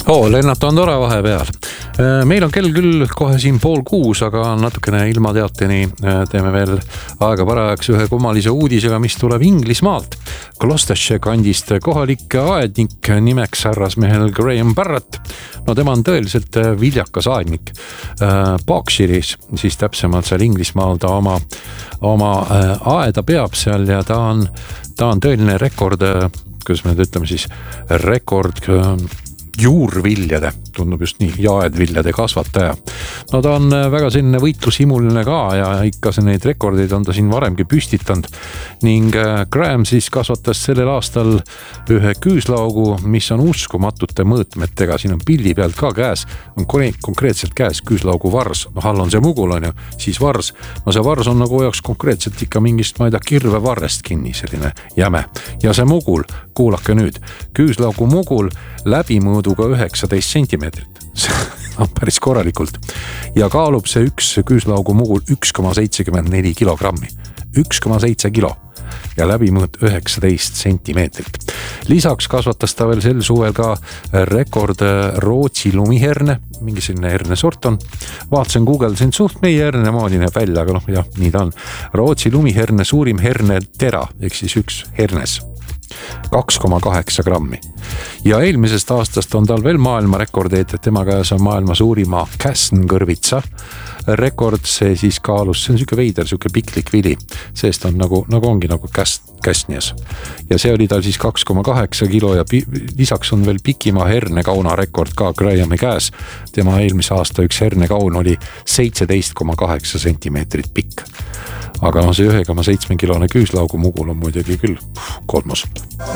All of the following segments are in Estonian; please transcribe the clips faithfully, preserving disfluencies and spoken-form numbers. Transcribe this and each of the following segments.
Oo, Lennart on tore vahepeal. Meil on kell küll kohe siin pool kuus, aga natukene ilma teateni teeme veel aega parajaks ühe kummalise uudisega, mis tuleb Inglismaalt. Gloucestershire kandist kohalik aednik nimeks härrasmehel Graham Barrett. No tema on tõeliselt viljakas aednik. Berkshire'is, siis täpsemalt seal Inglismaal ta oma, oma aeda peab seal ja ta on, ta on tõeline rekord, kuidas me nüüd ütleme siis, rekord juurviljade, tundub just nii, jaedviljade kasvataja. No ta on väga selline võitlushimuline ka ja ikka neid rekordeid on ta siin varemgi püstitanud. Ning Graham siis kasvatas sellel aastal ühe küüslaugu, mis on uskumatute mõõtmetega. Siin on pildi pealt ka käes, on konkreetselt käes küüslaugu vars. No all on see mugul on ju, siis vars. No see vars on nagu jaoks konkreetselt ikka mingist, ma ei tea, kirve varrest kinni, selline jäme. Ja see mugul, kuulake nüüd, küüslaugu mugul läbimõõduga üheksateist sentimeetrit. No, päris korralikult. Ja kaalub see üks küüslaugu mugul üks koma seitsekümmend neli kilogrammi. üks koma seitse kilo ja läbimõõt üheksateist sentimeetrit. Lisaks kasvatas ta veel sel suvel ka rekord Rootsi lumiherne, mingi selline herne sort on. Vaatasin Googlesin suht meie herne moodi näeb välja, aga noh, jah, nii ta on. Rootsi lumiherne suurim herne tera, ehk siis üks hernes. kaks koma kaheksa grammi. Ja eelmisest aastast on tal veel maailma rekordeid, et tema käes on maailma suurima käsnkõrvitsa. Rekord see siis kaalus, see on süke veider, süke piklik vili. Seest on nagu, nagu ongi nagu käs, käsnias. Ja see oli tal siis kaks koma kaheksa kilo ja pi, lisaks on veel pikima hernekauna rekord ka Grahami käes. Tema eelmise aasta üks hernekaun oli seitseteist koma kaheksa sentimeetrit pikk. Aga no see ühe koma seitse kilone küüslaugu mugul on muidugi küll kolmas.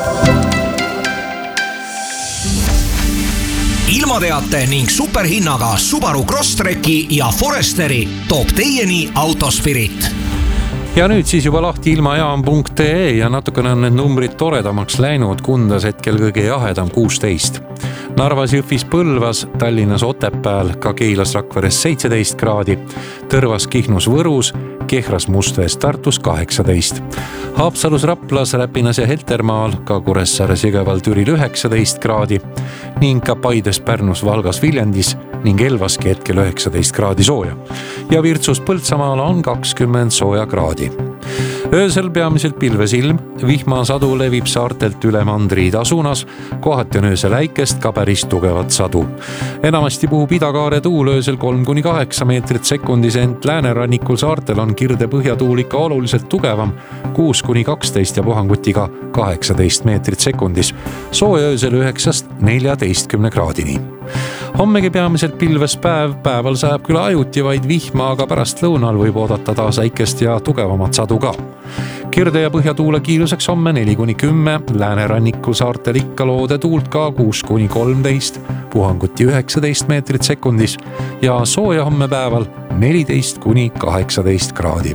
Ilmateate ning superhinnaga Subaru Crosstreki ja Foresteri toob teieni Autospirit. Ja nüüd siis juba lahti ilmajaam punkt ee ja natukene on need numbrid toredamaks läinud. Kundas hetkel kõige jahedam kuusteist. Narvas, Jõhvis, Põlvas, Tallinnas, Otepääl, ka Keilas, Rakveres seitseteist kraadi, Tõrvas, Kihnus, Võrus, Kehras, Mustvees, Tartus kaheksateist. Haapsalus, Raplas, Räpinas ja Heltermaal, ka Kuressaares, Jõgeval, Türil üheksateist kraadi ning ka Paides, Pärnus, Valgas, Viljandis ning Elvaski hetkel üheksateist kraadi sooja. Ja Virtsus, Põltsamaal on kakskümmend sooja kraadi. Öösel peamiselt pilvesilm, vihmasadu levib saartelt üle mandri ida suunas, kohati on öösel äikest ka päris tugevat sadu. Enamasti puhub idakaare tuul öösel kolm kuni kaheksa meetrit sekundis, ent läänerannikul saartel on kirde põhjatuul ikka oluliselt tugevam, kuus kuni kaksteist ja puhangutiga kaheksateist meetrit sekundis. Sooja öösel üheksast neljateistkümne kraadini. Hommegi peamiselt pilves päev, päeval sajab küll ajuti vaid vihma, aga pärast lõunal võib oodata taas äikest ja tugevamat sadu ka. Kirde ja põhjatuule kiiluseks homme neli kuni kümme, läänerannikul saartel ikka loode tuult ka kuus kuni kolmteist, puhanguti üheksateist meetrit sekundis ja sooja homme päeval neliteist kuni kaheksateist kraadi.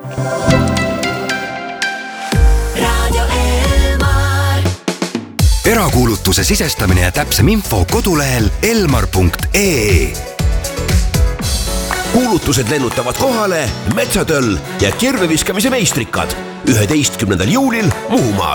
Erakuulutuse sisestamine ja täpsem info kodulehel elmar punkt ee. Kuulutused lennutavad kohale Metsatöll ja kirveviskamise meistrikad üheteistkümnendal juulil Muhumaal.